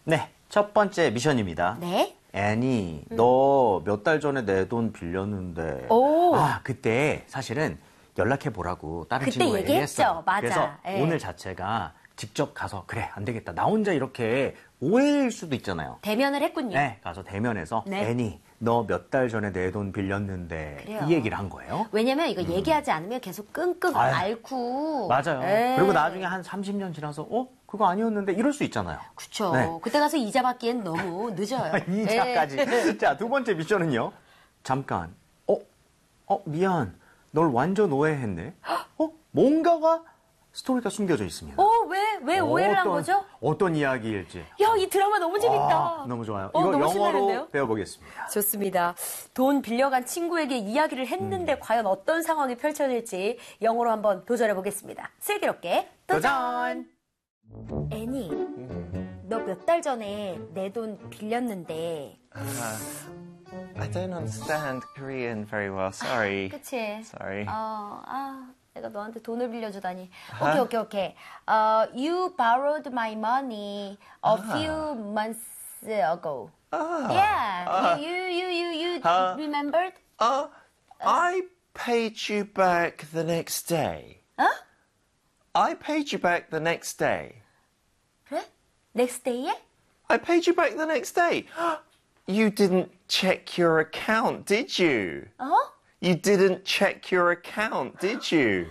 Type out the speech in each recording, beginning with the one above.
네, 첫 번째 미션입니다. 네. 애니, 너 몇 달 전에 내 돈 빌렸는데. 오. 아, 그때 사실은 연락해 보라고 다른 그때 친구가 얘기했죠. 얘기했어. 맞아. 그래서 예. 오늘 자체가 직접 가서 그래, 안 되겠다. 나 혼자 이렇게 오해일 수도 있잖아요. 대면을 했군요. 네, 가서 대면해서 네. 애니, 너 몇 달 전에 내 돈 빌렸는데 그래요. 이 얘기를 한 거예요. 왜냐면 이거 얘기하지 않으면 계속 끙끙 아유. 앓고. 맞아요. 예. 그리고 나중에 한 30년 지나서 그거 아니었는데 이럴 수 있잖아요. 그쵸. 네. 그때 가서 이자 받기엔 너무 늦어요. 이자까지. 예. 자, 두 번째 미션은요. 잠깐. 미안. 널 완전 오해했네. 뭔가가 스토리가 숨겨져 있습니다. 왜 오해를 한 거죠? 어떤 이야기일지. 야, 이 드라마 너무 재밌다. 너무 좋아요. 이거 너무 영어로 신나는데요? 배워보겠습니다. 좋습니다. 돈 빌려간 친구에게 이야기를 했는데 과연 어떤 상황이 펼쳐질지 영어로 한번 도전해 보겠습니다. 슬기롭게 도전! 애니, 너 몇 달 전에 내 돈 빌렸는데. I don't understand Korean very well. Sorry. 그치? Sorry. 내가 너한테 돈을 빌려주다니. 오케이. You borrowed my money a few months ago. Yeah. You remembered? I paid you back the next day. I paid you back the next day. 그래? Next day에? I paid you back the next day. You didn't check your account, did you? You didn't check your account, did you?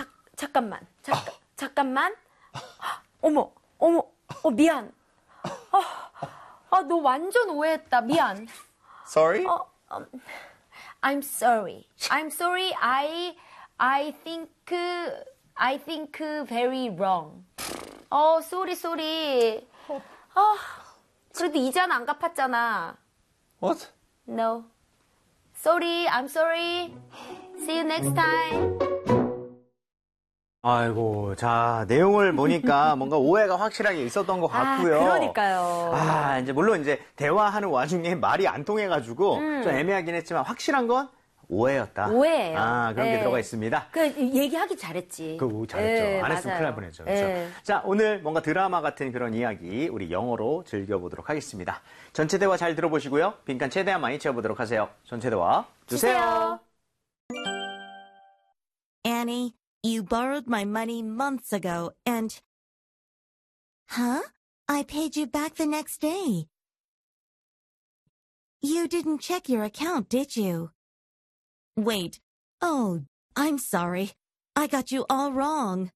잠깐만. 어머, 미안. 너 완전 오해했다. 미안. Sorry? I'm sorry. I think very wrong. sorry. 그래도 이자는 안 갚았잖아. What? No. I'm sorry. See you next time. 아이고, 자, 내용을 보니까 뭔가 오해가 확실하게 있었던 것 같고요. 그러니까요. 이제 물론 이제 대화하는 와중에 말이 안 통해가지고 좀 애매하긴 했지만 확실한 건 오해였다. 오해예요. 그런 게 들어가 있습니다. 얘기하기 잘했지. 잘했죠. 안 했으면 맞아요. 큰일 날 뻔했죠. 그렇죠? 자, 오늘 뭔가 드라마 같은 그런 이야기 우리 영어로 즐겨보도록 하겠습니다. 전체 대화 잘 들어보시고요. 빈칸 최대한 많이 채워보도록 하세요. 전체 대화 주세요. Annie, you borrowed my money months ago and... Huh? I paid you back the next day. You didn't check your account, did you? Wait. Oh, I'm sorry. I got you all wrong.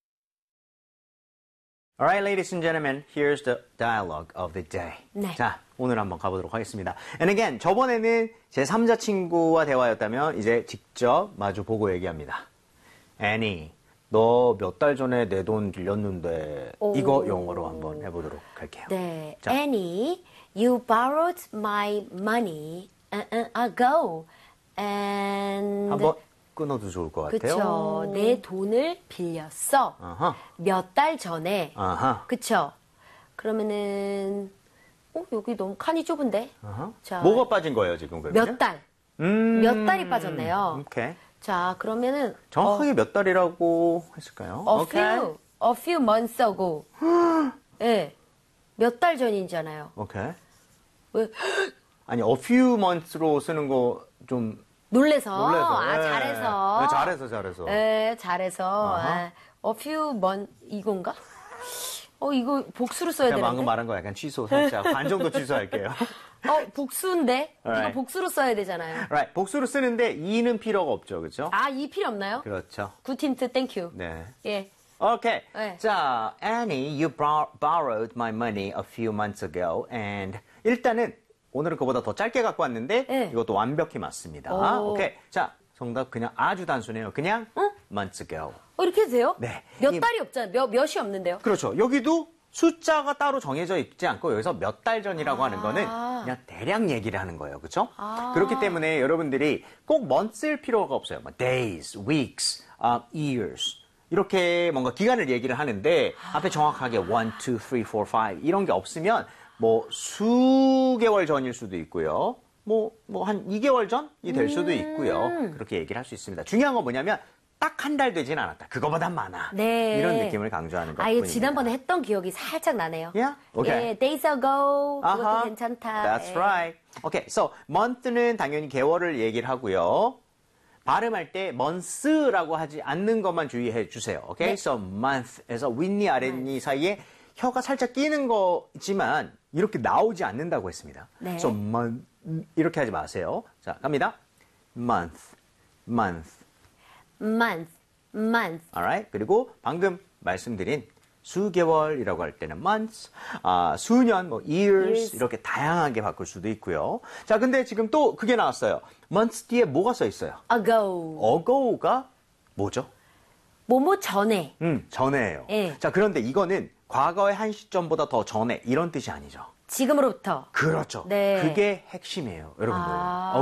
All right, ladies and gentlemen, here's the dialogue of the day. 네. 자, 오늘 한번 가보도록 하겠습니다. And again, 저번에는 제 3자 친구와 대화였다면 이제 직접 마주 보고 얘기합니다. Annie, 너 몇 달 전에 내 돈 빌렸는데 이거 영어로 한번 해보도록 할게요. 네. 자. Annie, you borrowed my money ago. And 한번 끊어도 좋을 것 같아요. 그쵸. 내 돈을 빌렸어. 아하. 몇 달 전에. 아하. 그쵸. 그러면은 여기 너무 칸이 좁은데. 아하. 자, 뭐가 빠진 거예요, 지금 그러면? 몇 달. 몇 달이 빠졌네요. 오케이. 자, 그러면은 정확하게 몇 달이라고 했을까요? a few months ago. 네. 몇 달 전이잖아요. 오케이. 왜? 아니, a few months로 쓰는 거 좀 놀래서. 네. 잘해서. 네, 잘해서. 네, 잘해서. 아하. a few months, 이건가? 이거 복수로 써야 제가 되는데. 방금 말한 거 약간 취소 살짝 반 정도 취소할게요. 복수인데? Alright. 이거 복수로 써야 되잖아요. right. 복수로 쓰는데 이는 필요가 없죠, 그렇죠? 이 필요 없나요? 그렇죠. 굿 힌트, 땡큐. 네. 예. 오케이. 네. 자, Annie, you borrowed my money a few months ago, and 일단은 오늘은 그보다 더 짧게 갖고 왔는데 네. 이것도 완벽히 맞습니다. 오. 오케이. 자, 정답 그냥 아주 단순해요. 그냥 months ago. 이렇게 해도 돼요? 네. 몇 달이 없잖아요. 몇이 없는데요? 그렇죠. 여기도 숫자가 따로 정해져 있지 않고 여기서 몇 달 전이라고 하는 거는 그냥 대략 얘기를 하는 거예요. 그렇죠? 그렇기 때문에 여러분들이 꼭 months일 필요가 없어요. 뭐 days, weeks, years. 이렇게 뭔가 기간을 얘기를 하는데 앞에 정확하게 1, 2, 3, 4, 5 이런 게 없으면 뭐 수개월 전일 수도 있고요. 뭐 한 2개월 전이 될 수도 있고요. 그렇게 얘기를 할 수 있습니다. 중요한 건 뭐냐면 딱 한 달 되진 않았다. 그거보단 많아. 네. 이런 느낌을 강조하는 것 아, 이거 뿐입니다. 지난번에 했던 기억이 살짝 나네요. Yeah? Okay. 예, days ago. 그것도 아하. 괜찮다. That's 예. right. Okay, so month는 당연히 개월을 얘기를 하고요. 발음할 때 months라고 하지 않는 것만 주의해 주세요. Okay? 네. So month에서 윗니 아랫니 사이에 혀가 살짝 끼는 거지만 이렇게 나오지 않는다고 했습니다. 네. So month 이렇게 하지 마세요. 자, 갑니다. month, month. month, month. Alright? 그리고 방금 말씀드린 수개월이라고 할 때는 months, 수년, 뭐 years 이렇게 다양하게 바꿀 수도 있고요. 자, 근데 지금 또 그게 나왔어요. months 뒤에 뭐가 써 있어요? ago. ago가 뭐죠? 뭐뭐 전에. 전에예요. 예. 자, 그런데 이거는 과거의 한 시점보다 더 전에 이런 뜻이 아니죠. 지금으로부터. 그렇죠. 네. 그게 핵심이에요, 여러분들. 아.